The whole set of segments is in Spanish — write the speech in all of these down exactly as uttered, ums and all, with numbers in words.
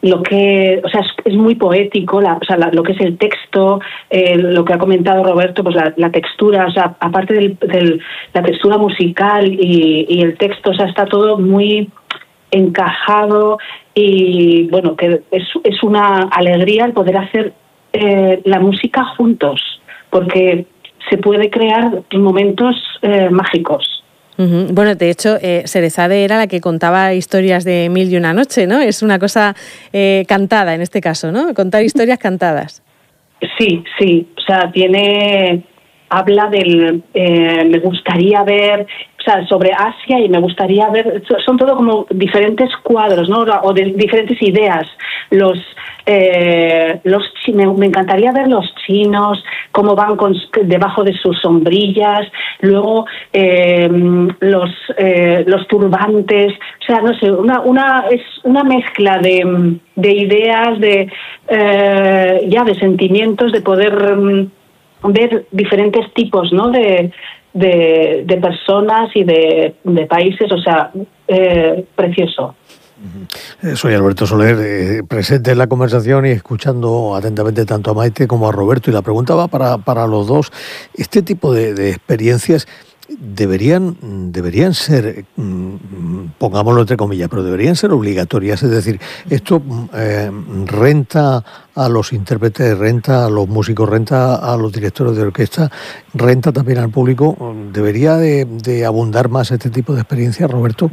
lo que, o sea, es, es muy poético, la, o sea, la, lo que es el texto, eh, lo que ha comentado Roberto, pues la, la textura, o sea, aparte del, del la textura musical y, y el texto, o sea, está todo muy encajado y bueno, que es, es una alegría el poder hacer eh, la música juntos, porque se puede crear momentos eh, mágicos. Uh-huh. Bueno, de hecho, eh, Serezade era la que contaba historias de Mil y una noche, ¿no? Es una cosa eh, cantada en este caso, ¿no? Contar historias cantadas. Sí, sí, o sea, tiene, habla del, eh, me gustaría ver, o sea, sobre Asia y me gustaría ver, son todo como diferentes cuadros, ¿no? O de diferentes ideas. Los, eh, los me, me encantaría ver los chinos, cómo van con, debajo de sus sombrillas, luego eh, los, eh, los turbantes, o sea, no sé, una, una, es una mezcla de, de ideas, de eh, ya de sentimientos, de poder um, ver diferentes tipos, ¿no? de, de, de personas y de, de países, o sea, eh, precioso. Soy Alberto Soler, eh, presente en la conversación y escuchando atentamente tanto a Maite como a Roberto. Y la pregunta va para, para los dos. Este tipo de, de experiencias deberían, deberían ser, pongámoslo entre comillas, pero deberían ser obligatorias. Es decir, esto eh, renta a los intérpretes, renta a los músicos, renta a los directores de orquesta, renta también al público. ¿Debería de, de abundar más este tipo de experiencias, Roberto?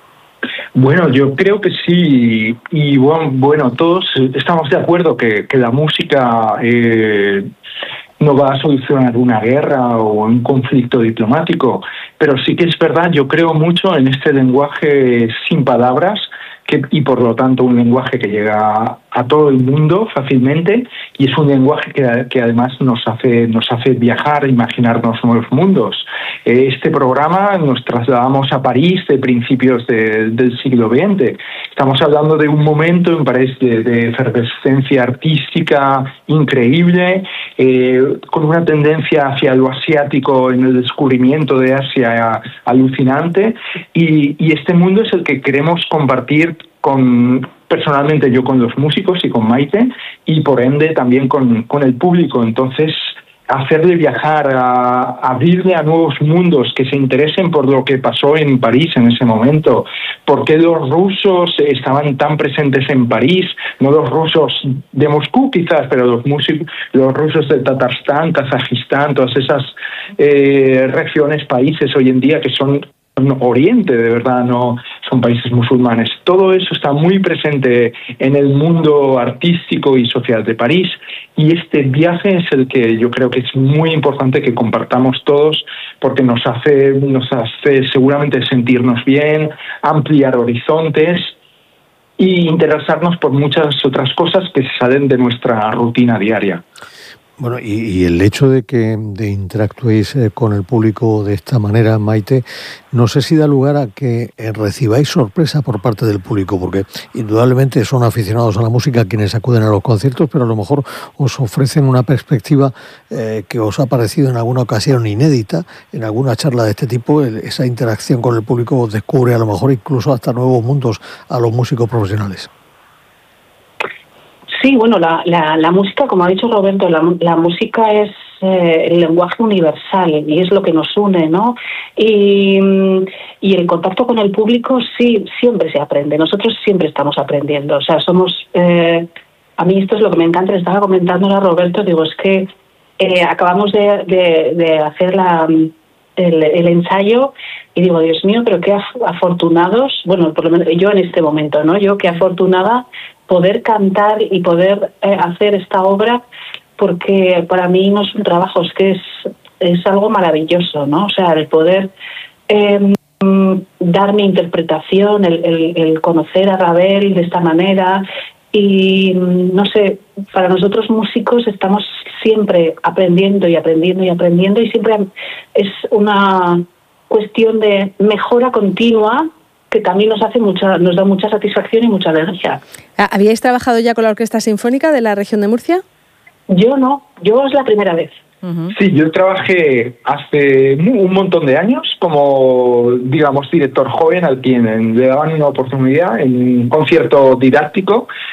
Bueno, yo creo que sí, y bueno, bueno todos estamos de acuerdo que, que la música eh, no va a solucionar una guerra o un conflicto diplomático, pero sí que es verdad, yo creo mucho en este lenguaje sin palabras, que, y por lo tanto un lenguaje que llega a todo el mundo fácilmente, y es un lenguaje que, que además nos hace, nos hace viajar, imaginarnos nuevos mundos. Este programa nos trasladamos a París de principios de, del siglo veinte. Estamos hablando de un momento en París de, de efervescencia artística increíble, eh, con una tendencia hacia lo asiático en el descubrimiento de Asia alucinante, y, y este mundo es el que queremos compartir con, personalmente yo con los músicos y con Maite, y por ende también con, con el público. Entonces, hacerle viajar, a, a abrirle a nuevos mundos, que se interesen por lo que pasó en París en ese momento, por qué los rusos estaban tan presentes en París, no los rusos de Moscú quizás, pero los músicos, los rusos de Tatarstán, Kazajistán, todas esas eh, regiones, países hoy en día que son Oriente, de verdad, no son países musulmanes. Todo eso está muy presente en el mundo artístico y social de París, y este viaje es el que yo creo que es muy importante que compartamos todos, porque nos hace, nos hace seguramente sentirnos bien, ampliar horizontes y interesarnos por muchas otras cosas que salen de nuestra rutina diaria. Bueno, y, y el hecho de que de interactuéis eh, con el público de esta manera, Maite, no sé si da lugar a que eh, recibáis sorpresa por parte del público, porque indudablemente son aficionados a la música quienes acuden a los conciertos, pero a lo mejor os ofrecen una perspectiva eh, que os ha parecido en alguna ocasión inédita, en alguna charla de este tipo, el, esa interacción con el público os descubre a lo mejor incluso hasta nuevos mundos a los músicos profesionales. Sí, bueno, la, la, la música, como ha dicho Roberto, la, la música es eh, el lenguaje universal y es lo que nos une, ¿no? Y, y el contacto con el público sí, siempre se aprende. Nosotros siempre estamos aprendiendo. O sea, somos... Eh, a mí esto es lo que me encanta. Le estaba comentando a Roberto, digo, es que eh, acabamos de, de, de hacer la... El, el ensayo y digo, Dios mío, pero qué afortunados, bueno, por lo menos yo en este momento, ¿no? Yo qué afortunada poder cantar y poder eh, hacer esta obra, porque para mí no es un trabajo, es que es, es algo maravilloso, ¿no? O sea, el poder eh, dar mi interpretación, el, el, el conocer a Ravel de esta manera. Y no sé, para nosotros músicos estamos siempre aprendiendo y aprendiendo y aprendiendo, y siempre es una cuestión de mejora continua que también nos hace mucha, nos da mucha satisfacción y mucha alegría. ¿Habíais trabajado ya con la Orquesta Sinfónica de la región de Murcia? Yo no, yo es la primera vez. Uh-huh. Sí, yo trabajé hace un montón de años como, digamos, director joven al quien le daban una oportunidad en un concierto didáctico